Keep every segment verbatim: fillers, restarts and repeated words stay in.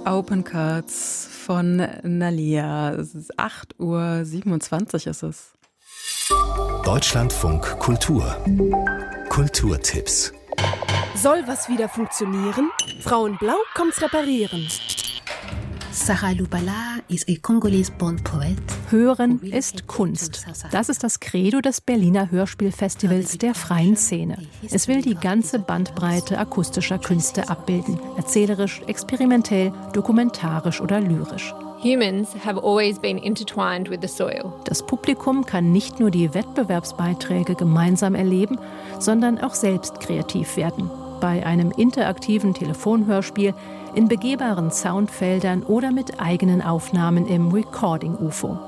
Open Cards von Nalia. Es ist acht Uhr siebenundzwanzig ist es. Deutschlandfunk Kultur. Kulturtipps. Soll was wieder funktionieren? Frauenblau kommt's reparieren. Sarah Lubala is a Congolese born poet. Hören ist Kunst. Das ist das Credo des Berliner Hörspielfestivals der freien Szene. Es will die ganze Bandbreite akustischer Künste abbilden. Erzählerisch, experimentell, dokumentarisch oder lyrisch. Humans have always been intertwined with the soil. Das Publikum kann nicht nur die Wettbewerbsbeiträge gemeinsam erleben, sondern auch selbst kreativ werden. Bei einem interaktiven Telefonhörspiel, in begehbaren Soundfeldern oder mit eigenen Aufnahmen im Recording-U F O.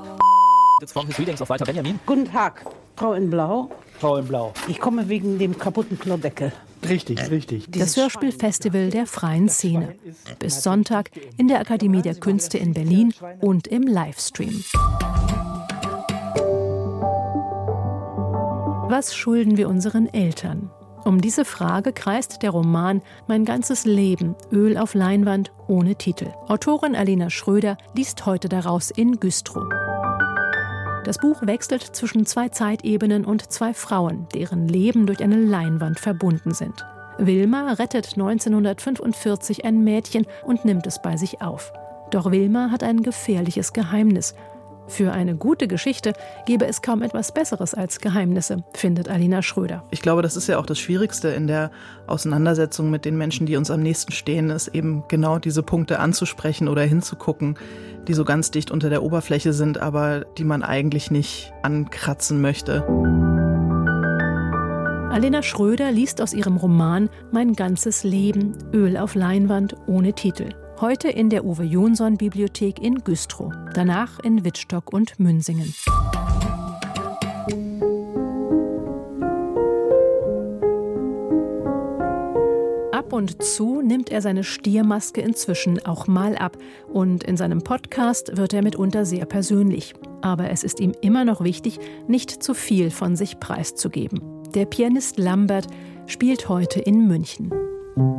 Guten Tag, Frau in Blau. Frau in Blau. Ich komme wegen dem kaputten Klodeckel. Richtig, richtig. Das Hörspielfestival der freien Szene. Bis Sonntag in der Akademie der Künste in Berlin und im Livestream. Was schulden wir unseren Eltern? Um diese Frage kreist der Roman Mein ganzes Leben, Öl auf Leinwand ohne Titel. Autorin Alena Schröder liest heute daraus in Güstrow. Das Buch wechselt zwischen zwei Zeitebenen und zwei Frauen, deren Leben durch eine Leinwand verbunden sind. Wilma rettet neunzehnhundertfünfundvierzig ein Mädchen und nimmt es bei sich auf. Doch Wilma hat ein gefährliches Geheimnis. Für eine gute Geschichte gäbe es kaum etwas Besseres als Geheimnisse, findet Alena Schröder. Ich glaube, das ist ja auch das Schwierigste in der Auseinandersetzung mit den Menschen, die uns am nächsten stehen, ist eben genau diese Punkte anzusprechen oder hinzugucken, die so ganz dicht unter der Oberfläche sind, aber die man eigentlich nicht ankratzen möchte. Alena Schröder liest aus ihrem Roman Mein ganzes Leben, Öl auf Leinwand ohne Titel. Heute in der Uwe-Jonsson-Bibliothek in Güstrow, danach in Wittstock und Münsingen. Ab und zu nimmt er seine Stiermaske inzwischen auch mal ab und in seinem Podcast wird er mitunter sehr persönlich. Aber es ist ihm immer noch wichtig, nicht zu viel von sich preiszugeben. Der Pianist Lambert spielt heute in München.